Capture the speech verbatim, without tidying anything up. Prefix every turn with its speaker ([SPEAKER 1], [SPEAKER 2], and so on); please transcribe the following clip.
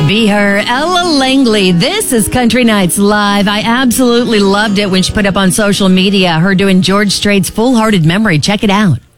[SPEAKER 1] Be Her, Ella Langley. This is Country Nights Live. I absolutely loved it when she put up on social media her doing George Strait's Full Hearted Memory. Check it out.